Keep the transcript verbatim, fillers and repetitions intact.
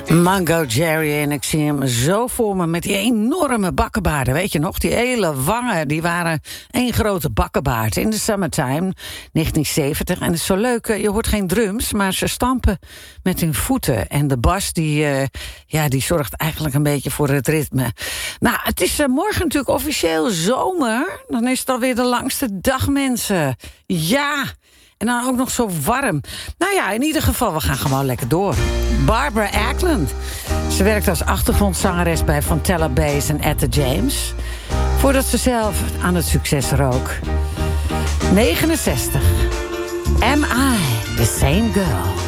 Mango Jerry, en ik zie hem zo voor me met die enorme bakkenbaarden. Weet je nog, die hele wangen, die waren één grote bakkenbaard. In de Summertime, negentien zeventig. En het is zo leuk, je hoort geen drums, maar ze stampen met hun voeten. En de bas, die, uh, ja, die zorgt eigenlijk een beetje voor het ritme. Nou, het is uh, morgen natuurlijk officieel zomer. Dan is het alweer de langste dag, mensen. Ja, en dan ook nog zo warm. Nou ja, in ieder geval, we gaan gewoon lekker door. Barbara Ackland. Ze werkt als achtergrondzangeres bij Fontella Bass en Etta James. Voordat ze zelf aan het succes rook. negenenzestig. Am I the same girl?